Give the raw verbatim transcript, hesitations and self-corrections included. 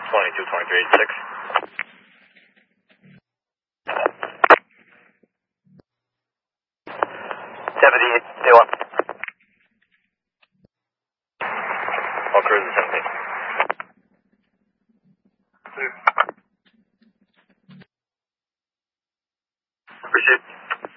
twenty-two, twenty-three, eighty-six. seventy, day one. All cruises seventeen.